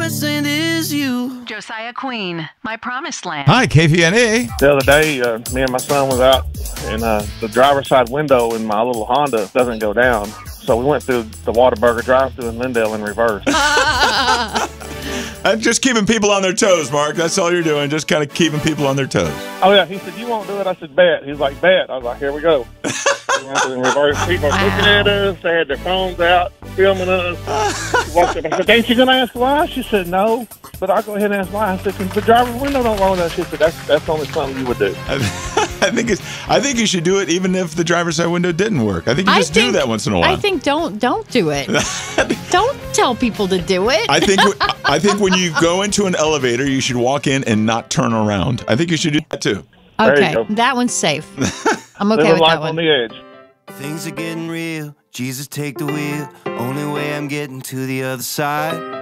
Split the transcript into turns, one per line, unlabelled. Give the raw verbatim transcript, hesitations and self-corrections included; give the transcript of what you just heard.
saint is you.
Josiah Queen, My Promised Land.
Hi, K V N A.
The other day, uh, me and my son was out, and uh, the driver's side window in my little Honda doesn't go down. So we went through the Whataburger drive-thru in Lindale in reverse.
I'm just keeping people on their toes, Mark. That's all you're doing, just kind of keeping people on their toes.
Oh, yeah. He said, you won't do it? I said, bet. He was like, bet. I was like, here we go. We went through in reverse. People were looking at us. They had their phones out, filming us. She walked up. I said, ain't you going to ask why? She said, no. But I'll go ahead and ask why. I said, because the driver's window don't roll down. She said, that's, that's only something you would do.
I think it's. I think you should do it even if the driver's side window didn't work. I think you
I
just
think,
do that once in a while.
I think don't don't do it. Don't tell people to do it.
I think I think when you go into an elevator, you should walk in and not turn around. I think you should do that too.
Okay, that one's safe. I'm okay
Living
with
life
that one.
on the edge.
Things are getting real. Jesus, take the wheel. Only way I'm getting to the other side.